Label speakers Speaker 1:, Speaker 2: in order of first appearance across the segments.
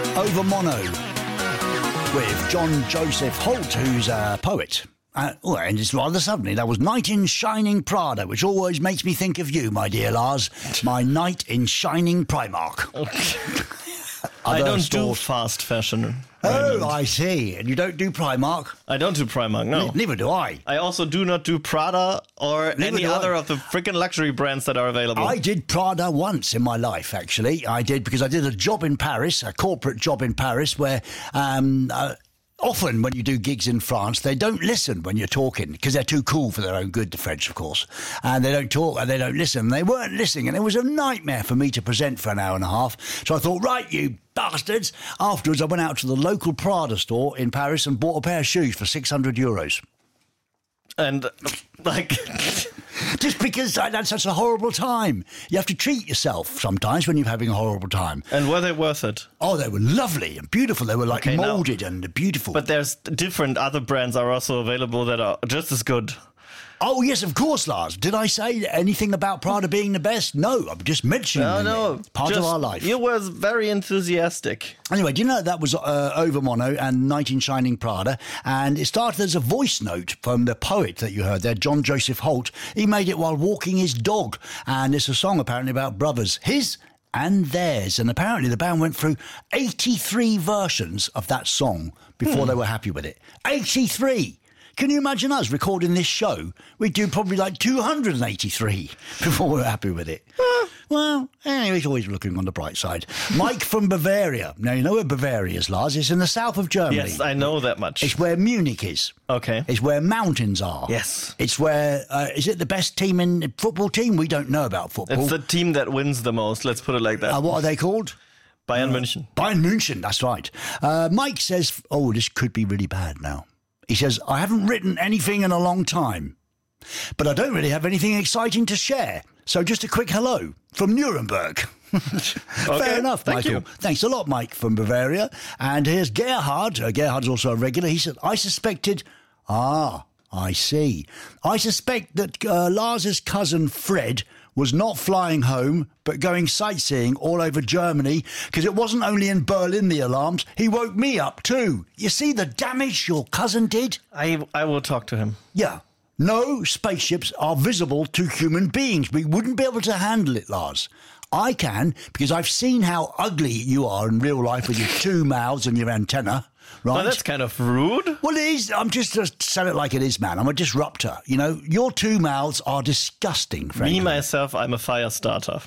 Speaker 1: Over Mono with John Joseph Holt, who's a poet. And it's rather suddenly. That was Knight in Shining Prada, which always makes me think of you, my dear Lars. My knight in shining Primark.
Speaker 2: I don't do fast fashion.
Speaker 1: Oh, I see. And you don't do Primark?
Speaker 2: I don't do Primark, no.
Speaker 1: Neither do I.
Speaker 2: I also do not do Prada or any other of the freaking luxury brands that are available.
Speaker 1: I did Prada once in my life, actually. I did, because I did a job in Paris, a corporate job in Paris, where often when you do gigs in France, they don't listen when you're talking because they're too cool for their own good, the French, of course. And they don't talk and they don't listen. They weren't listening, and it was a nightmare for me to present for an hour and a half. So I thought, right, you bastards. Afterwards, I went out to the local Prada store in Paris and bought a pair of shoes for €600.
Speaker 2: And, like...
Speaker 1: Just because I had such a horrible time. You have to treat yourself sometimes when you're having a horrible time.
Speaker 2: And were they worth it?
Speaker 1: Oh, they were lovely and beautiful. They were like moulded and beautiful.
Speaker 2: But there's different other brands are also available that are just as good.
Speaker 1: Oh, yes, of course, Lars. Did I say anything about Prada being the best? No, I'm just mentioning it. Part of our life.
Speaker 2: You were very enthusiastic.
Speaker 1: Anyway, do you know that was Over Mono and Knight in Shining Prada? And it started as a voice note from the poet that you heard there, John Joseph Holt. He made it while walking his dog. And it's a song apparently about brothers. His and theirs. And apparently the band went through 83 versions of that song before they were happy with it. 83! Can you imagine us recording this show? We'd do probably like 283 before we were happy with it. Well, anyway, he's always looking on the bright side. Mike from Bavaria. Now, you know where Bavaria is, Lars? It's in the south of Germany.
Speaker 2: Yes, I know that much.
Speaker 1: It's where Munich is.
Speaker 2: Okay.
Speaker 1: It's where mountains are.
Speaker 2: Yes.
Speaker 1: It's where, is it the best team in football team? We don't know about football.
Speaker 2: It's the team that wins the most, let's put it like that.
Speaker 1: What are they called?
Speaker 2: Bayern München.
Speaker 1: Bayern München, that's right. Mike says, oh, this could be really bad now. He says, I haven't written anything in a long time, but I don't really have anything exciting to share. So just a quick hello from Nuremberg. Fair enough, Michael. Thanks a lot, Mike from Bavaria. And here's Gerhard. Gerhard's also a regular. He said, I suspected... I see. I suspect that Lars's cousin Fred was not flying home, but going sightseeing all over Germany, because it wasn't only in Berlin, the alarms. He woke me up too. You see the damage your cousin did?
Speaker 2: I will talk to him.
Speaker 1: Yeah. No spaceships are visible to human beings. We wouldn't be able to handle it, Lars. I can, because I've seen how ugly you are in real life with your two mouths and your antenna. Right?
Speaker 2: Well, that's kind of rude.
Speaker 1: Well, it is. I'm just to say it like it is, man. I'm a disruptor. You know, your two mouths are disgusting, frankly.
Speaker 2: Me, myself, I'm a fire starter.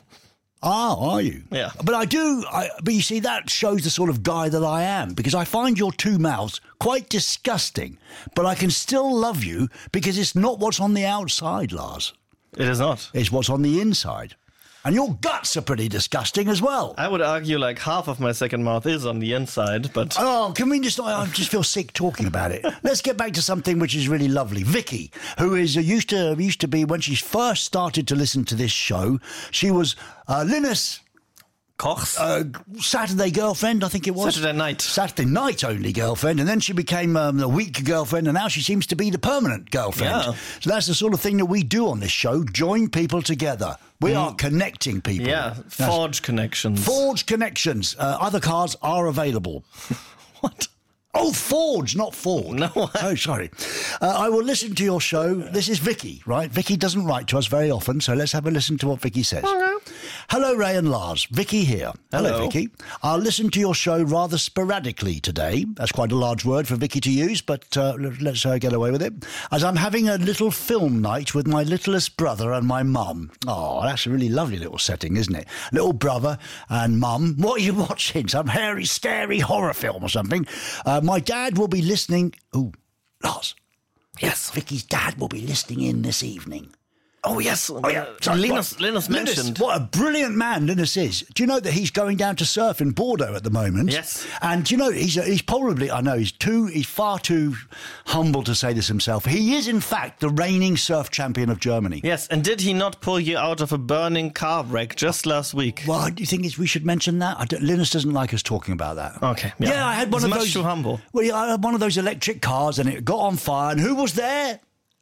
Speaker 1: Are you?
Speaker 2: Yeah.
Speaker 1: But but you see, that shows the sort of guy that I am, because I find your two mouths quite disgusting, but I can still love you because it's not what's on the outside, Lars.
Speaker 2: It is not.
Speaker 1: It's what's on the inside. And your guts are pretty disgusting as well.
Speaker 2: I would argue like half of my second mouth is on the inside, but...
Speaker 1: Oh, can we just... I just feel sick talking about it. Let's get back to something which is really lovely. Vicky, who is used to be, when she first started to listen to this show, she was Linus...
Speaker 2: Koch's?
Speaker 1: Saturday girlfriend, I think it was. Saturday night only girlfriend, and then she became the week girlfriend, and now she seems to be the permanent girlfriend.
Speaker 2: Yeah.
Speaker 1: So that's the sort of thing that we do on this show, join people together. We are connecting people.
Speaker 2: Yeah, forge connections.
Speaker 1: Forge connections. Other cars are available.
Speaker 2: What?
Speaker 1: Oh, Forge, not Ford.
Speaker 2: No.
Speaker 1: Oh, sorry. I will listen to your show. This is Vicky, right? Vicky doesn't write to us very often, so let's have a listen to what Vicky says. Hello, Ray and Lars. Vicky here. Hello, Vicky. I'll listen to your show rather sporadically today. That's quite a large word for Vicky to use, but let's get away with it. As I'm having a little film night with my littlest brother and my mum. Oh, that's a really lovely little setting, isn't it? Little brother and mum. What are you watching? Some hairy, scary horror film or something? My dad will be listening... Ooh, Lars.
Speaker 2: Yes.
Speaker 1: Vicky's dad will be listening in this evening.
Speaker 2: Oh, yes.
Speaker 1: Oh, yeah. Sorry,
Speaker 2: Linus mentioned.
Speaker 1: What a brilliant man Linus is. Do you know that he's going down to surf in Bordeaux at the moment?
Speaker 2: Yes.
Speaker 1: And do you know, he's probably, I know, he's far too humble to say this himself. He is, in fact, the reigning surf champion of Germany.
Speaker 2: Yes, and did he not pull you out of a burning car wreck just last week?
Speaker 1: Well, do you think we should mention that? Linus doesn't like us talking about that.
Speaker 2: Okay.
Speaker 1: Yeah, I had one of those...
Speaker 2: much too humble.
Speaker 1: Well, yeah, I had one of those electric cars and it got on fire, and who was there?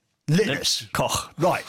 Speaker 1: Linus.
Speaker 2: Koch.
Speaker 1: Right.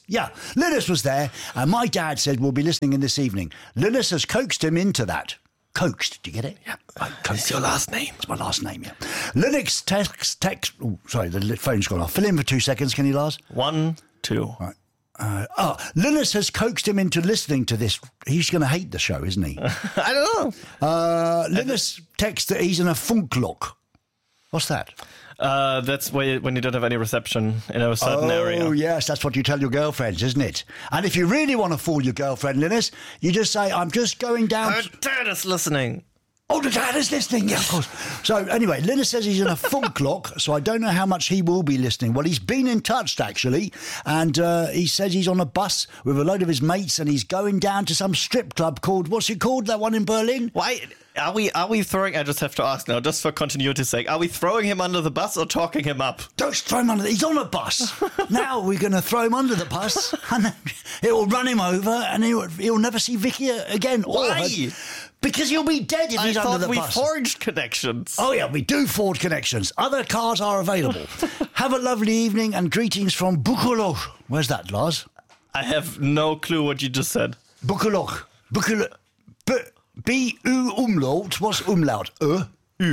Speaker 1: Linus was there, and my dad said we'll be listening in this evening. Linus has coaxed him into that. Coaxed, do you get it?
Speaker 2: Yeah.
Speaker 1: It's
Speaker 2: your last name.
Speaker 1: It's my last name, yeah. Linux text. Oh, sorry, the phone's gone off. Fill in for 2 seconds, can you, Lars?
Speaker 2: 1, 2.
Speaker 1: Right. Linus has coaxed him into listening to this. He's going to hate the show, isn't he?
Speaker 2: I don't know.
Speaker 1: Linus texts that he's in a funklock. What's that?
Speaker 2: That's when you don't have any reception in a certain area.
Speaker 1: Oh, yes, that's what you tell your girlfriends, isn't it? And if you really want to fool your girlfriend, Linus, you just say, I'm just going down...
Speaker 2: Her dad is listening.
Speaker 1: Oh, the dad is listening, yeah, of course. So, anyway, Linus says he's in a funklock, so I don't know how much he will be listening. Well, he's been in touch, actually, and he says he's on a bus with a load of his mates, and he's going down to some strip club called, what's it called, that one in Berlin?
Speaker 2: Why... Are we throwing... I just have to ask now, just for continuity's sake. Are we throwing him under the bus or talking him up?
Speaker 1: Don't throw him under he's on a bus. Now we're going to throw him under the bus and then it will run him over and he'll never see Vicky again.
Speaker 2: Why?
Speaker 1: Because he'll be dead if he's under the bus.
Speaker 2: I thought we forged connections.
Speaker 1: Oh, yeah, we do forge connections. Other cars are available. Have a lovely evening and greetings from Bukulok. Where's that, Lars?
Speaker 2: I have no clue what you just said.
Speaker 1: Bukulok. Bukulok. B-U umlaut. What's umlaut?
Speaker 2: U.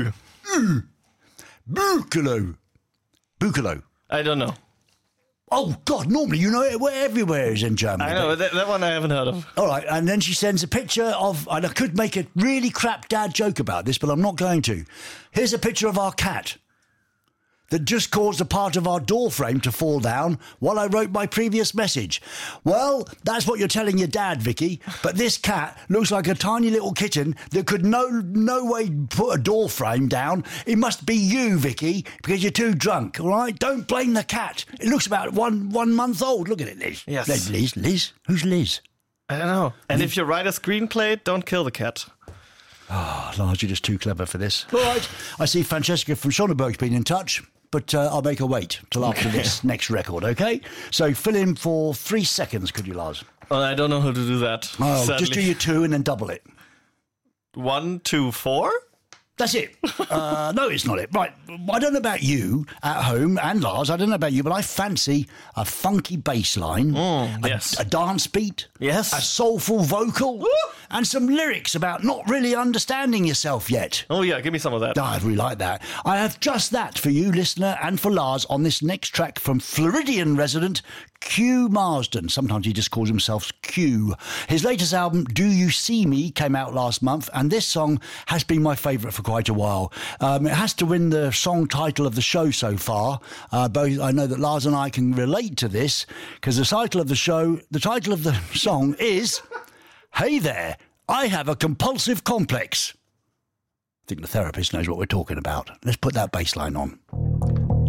Speaker 1: Bukalo. Bukalo.
Speaker 2: I don't know.
Speaker 1: Oh, God, normally you know it everywhere is in Germany.
Speaker 2: I know, that one I haven't heard of.
Speaker 1: All right, and then she sends a picture of, and I could make a really crap dad joke about this, but I'm not going to. Here's a picture of our cat that just caused a part of our door frame to fall down while I wrote my previous message. Well, that's what you're telling your dad, Vicky, but this cat looks like a tiny little kitten that could no way put a door frame down. It must be you, Vicky, because you're too drunk, all right? Don't blame the cat. It looks about one month old. Look at it, Liz.
Speaker 2: Yes.
Speaker 1: Liz? Who's Liz?
Speaker 2: I don't know. And if you write a screenplay, don't kill the cat.
Speaker 1: Oh, Lars, you're just too clever for this. All right. I see Francesca from Schoenberg's been in touch, but I'll make her wait till after this next record, okay? So fill in for 3 seconds, could you, Lars?
Speaker 2: Well, I don't know how to do that.
Speaker 1: Oh,
Speaker 2: sadly.
Speaker 1: just do your 2 and then double it.
Speaker 2: 1, 2, 4?
Speaker 1: That's it. No, it's not it. Right, I don't know about you at home, and Lars, I don't know about you, but I fancy a funky bass line,
Speaker 2: yes.
Speaker 1: a dance beat,
Speaker 2: yes,
Speaker 1: a soulful vocal, and some lyrics about not really understanding yourself yet.
Speaker 2: Oh, yeah, give me some of that.
Speaker 1: I really like that. I have just that for you, listener, and for Lars on this next track from Floridian resident Q Marsden. Sometimes he just calls himself Q. His latest album, Do You See Me, came out last month, and this song has been my favourite for quite a while. It has to win the song title of the show so far. Both I know that Lars and I can relate to this, because the title of the song is Hey There, I Have a Compulsive Complex. I think the therapist knows what we're talking about. Let's put that bass line on.